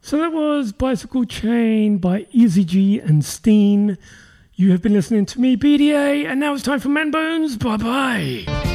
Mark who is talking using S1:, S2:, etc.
S1: So that was Bicycle Chain by Easy G and Steen. You have been listening to me, BDA, and now it's time for Man Bones. Bye-bye.